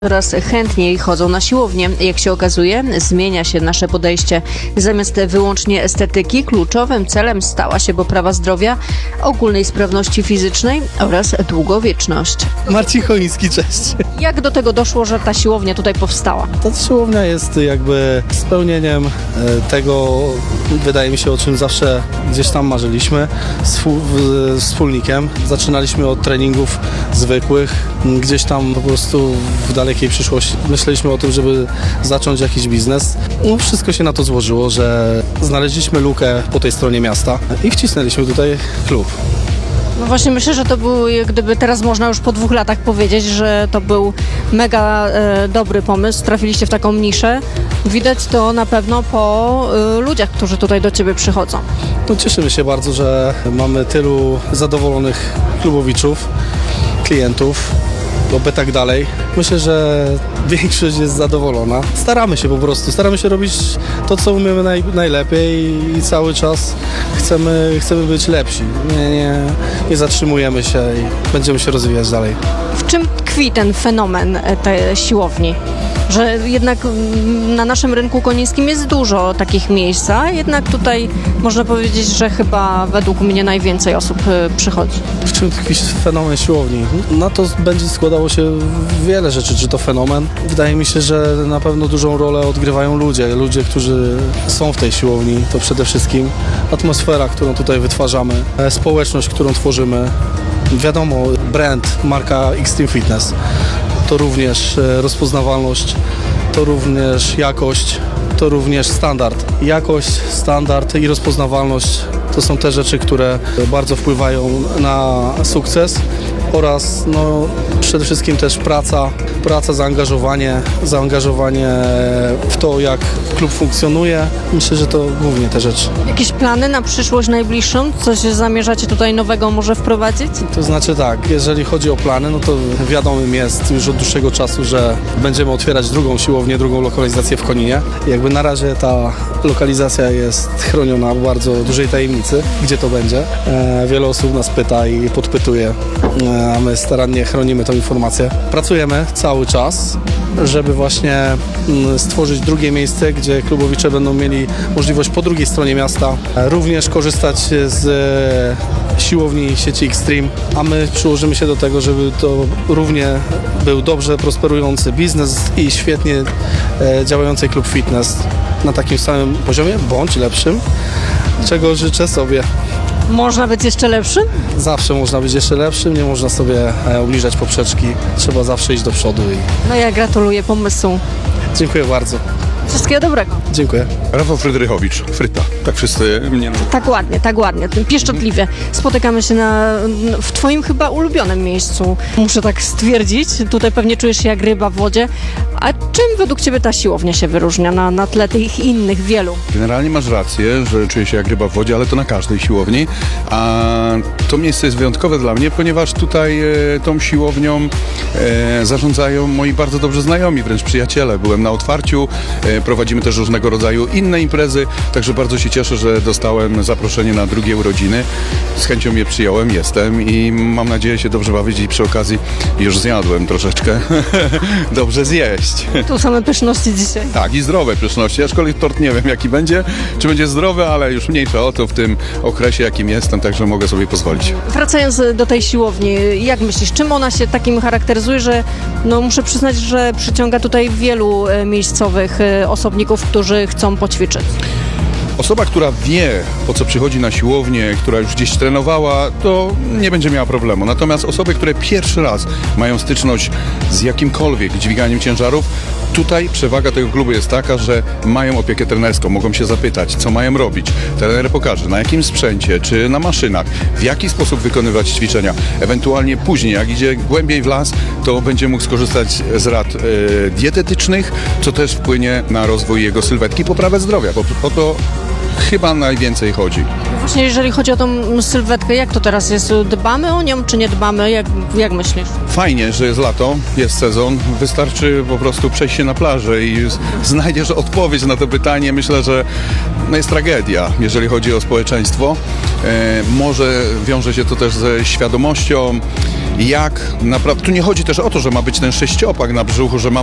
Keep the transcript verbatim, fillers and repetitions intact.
Coraz chętniej chodzą na siłownię. Jak się okazuje, zmienia się nasze podejście. Zamiast wyłącznie estetyki, kluczowym celem stała się poprawa zdrowia, ogólnej sprawności fizycznej oraz długowieczność. Marcin Choiński, cześć. Jak do tego doszło, że ta siłownia tutaj powstała? Ta siłownia jest jakby spełnieniem tego, wydaje mi się, o czym zawsze gdzieś tam marzyliśmy, z wspólnikiem. Zaczynaliśmy od treningów zwykłych, gdzieś tam po prostu w dalekiej przyszłości myśleliśmy o tym, żeby zacząć jakiś biznes. No, wszystko się na to złożyło, że znaleźliśmy lukę po tej stronie miasta i wcisnęliśmy tutaj klub. No właśnie myślę, że to był, jak gdyby teraz można już po dwóch latach powiedzieć, że to był mega e, dobry pomysł. Trafiliście w taką niszę. Widać to na pewno po e, ludziach, którzy tutaj do Ciebie przychodzą. No, cieszymy się bardzo, że mamy tylu zadowolonych klubowiczów, klientów. Oby tak dalej. Myślę, że większość jest zadowolona. Staramy się po prostu, staramy się robić to, co umiemy naj, najlepiej i cały czas chcemy, chcemy być lepsi. Nie, nie, nie zatrzymujemy się i będziemy się rozwijać dalej. W czym tkwi ten fenomen tej siłowni? Że jednak na naszym rynku konińskim jest dużo takich miejsc, a jednak tutaj można powiedzieć, że chyba według mnie najwięcej osób przychodzi. W czym tkwi fenomen siłowni? Na to będzie składało się wiele rzeczy, czy to fenomen. Wydaje mi się, że na pewno dużą rolę odgrywają ludzie. Ludzie, którzy są w tej siłowni, to przede wszystkim atmosfera, którą tutaj wytwarzamy, społeczność, którą tworzymy. Wiadomo, brand, marka Extreme Fitness. To również rozpoznawalność, to również jakość, to również standard. Jakość, standard i rozpoznawalność to są te rzeczy, które bardzo wpływają na sukces oraz no, przede wszystkim też praca, praca, zaangażowanie, zaangażowanie w to, jak klub funkcjonuje. Myślę, że to głównie te rzeczy. Jakieś plany na przyszłość najbliższą? Coś zamierzacie tutaj nowego może wprowadzić? To znaczy tak, jeżeli chodzi o plany, no to wiadomym jest już od dłuższego czasu, że będziemy otwierać drugą siłownię, drugą lokalizację w Koninie. Jakby na razie ta lokalizacja jest chroniona w bardzo dużej tajemnicy, gdzie to będzie. E, wiele osób nas pyta i podpytuje, e, a my starannie chronimy tę informację. Pracujemy cały czas, żeby właśnie m, stworzyć drugie miejsce, gdzie klubowicze będą mieli możliwość po drugiej stronie miasta e, również korzystać z e, siłowni sieci Extreme, a my przyłożymy się do tego, żeby to równie był dobrze prosperujący biznes i świetnie e, działający klub fitness na takim samym poziomie, bądź lepszym, czego życzę sobie. Można być jeszcze lepszym? Zawsze można być jeszcze lepszym, nie można sobie e, obniżać poprzeczki, trzeba zawsze iść do przodu. I... No ja gratuluję pomysłu. Dziękuję bardzo. Wszystkiego dobrego. Dziękuję. Rafał Frydrychowicz, Fryta. Tak wszyscy mnie... Tak ładnie, tak ładnie, pieszczotliwie. Spotykamy się na, w Twoim chyba ulubionym miejscu. Muszę tak stwierdzić. Tutaj pewnie czujesz się jak ryba w wodzie. A czym według Ciebie ta siłownia się wyróżnia na, na tle tych innych wielu? Generalnie masz rację, że czuję się jak ryba w wodzie, ale to na każdej siłowni. A to miejsce jest wyjątkowe dla mnie, ponieważ tutaj e, tą siłownią e, zarządzają moi bardzo dobrze znajomi, wręcz przyjaciele. Byłem na otwarciu, e, prowadzimy też różnego rodzaju inne imprezy, także bardzo się cieszę, że dostałem zaproszenie na drugie urodziny. Z chęcią je przyjąłem, jestem i mam nadzieję się dobrze bawić i przy okazji już zjadłem troszeczkę. Dobrze zjeść. Tu same pyszności dzisiaj. Tak, i zdrowe pyszności, aczkolwiek tort nie wiem jaki będzie, czy będzie zdrowy, ale już mniejsza o to w tym okresie jakim jestem, także mogę sobie pozwolić. Wracając do tej siłowni, jak myślisz, czym ona się takim charakteryzuje, że no muszę przyznać, że przyciąga tutaj wielu e, miejscowych e, osobników, którzy chcą poćwiczyć? Osoba, która wie, po co przychodzi na siłownię, która już gdzieś trenowała, to nie będzie miała problemu. Natomiast osoby, które pierwszy raz mają styczność z jakimkolwiek dźwiganiem ciężarów, tutaj przewaga tego klubu jest taka, że mają opiekę trenerską, mogą się zapytać, co mają robić. Trener pokaże, na jakim sprzęcie, czy na maszynach, w jaki sposób wykonywać ćwiczenia. Ewentualnie później, jak idzie głębiej w las, to będzie mógł skorzystać z rad e, dietetycznych, co też wpłynie na rozwój jego sylwetki i poprawę zdrowia, bo o to chyba najwięcej chodzi. Właśnie jeżeli chodzi o tą sylwetkę, jak to teraz jest? Dbamy o nią, czy nie dbamy? Jak, jak myślisz? Fajnie, że jest lato, jest sezon. Wystarczy po prostu przejść się na plażę i znajdziesz odpowiedź na to pytanie. Myślę, że no jest tragedia, jeżeli chodzi o społeczeństwo. E, może wiąże się to też ze świadomością jak naprawdę, tu nie chodzi też o to, że ma być ten sześciopak na brzuchu, że ma